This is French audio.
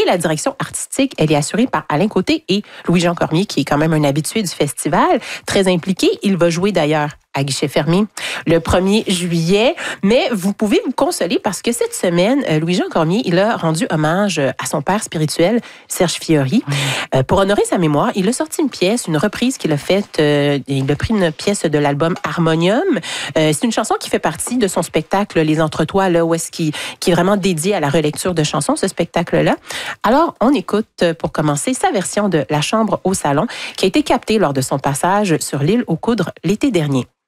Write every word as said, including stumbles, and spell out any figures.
la direction artistique, elle est assurée par Alain Côté et Louis-Jean Cormier, qui est quand même un habitué du festival, très impliqué. Il va jouer d'ailleurs à guichet fermé le premier juillet. Mais vous pouvez vous consoler parce que cette semaine, Louis-Jean Cormier, il a rendu hommage à son père spirituel, Serge Fiori. Mmh. Pour honorer sa mémoire, il a sorti une pièce, une reprise qu'il a faite. Euh, il a pris une pièce de l'album Harmonium. Euh, c'est une chanson qui fait partie de son spectacle Les Entretois, là, où est-ce qu'il qui est vraiment dédié à la relecture de chansons, ce spectacle-là. Alors, on écoute pour commencer sa version de La Chambre au salon, qui a été captée lors de son passage sur l'île aux Coudres l'été dernier.